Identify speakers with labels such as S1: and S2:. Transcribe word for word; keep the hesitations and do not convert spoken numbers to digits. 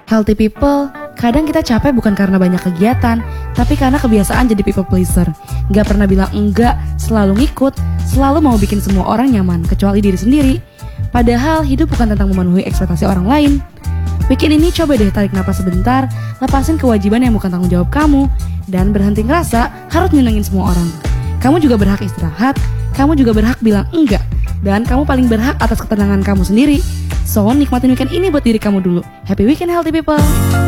S1: Healthy people, kadang kita capek bukan karena banyak kegiatan, tapi karena kebiasaan jadi people pleaser. Gak pernah bilang enggak, selalu ngikut, selalu mau bikin semua orang nyaman, kecuali diri sendiri. Padahal hidup bukan tentang memenuhi ekspektasi orang lain. Weekend ini coba deh tarik napas sebentar, lepasin kewajiban yang bukan tanggung jawab kamu, dan berhenti ngerasa harus nyenengin semua orang. Kamu juga berhak istirahat, kamu juga berhak bilang enggak, dan kamu paling berhak atas ketenangan kamu sendiri. So, nikmatin weekend ini buat diri kamu dulu. Happy weekend, healthy people!